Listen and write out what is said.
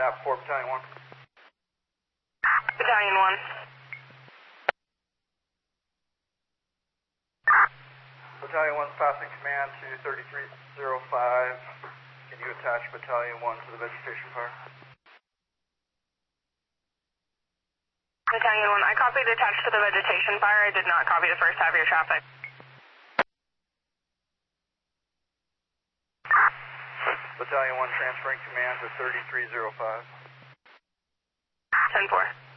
Nav 4, Battalion 1. Battalion 1. Battalion 1's passing command to 3305. Can you attach Battalion 1 to the vegetation fire? Battalion 1, I copied attached to the vegetation fire. I did not copy the first half of your traffic. Battalion 1 transferring command to 3305. 10-4.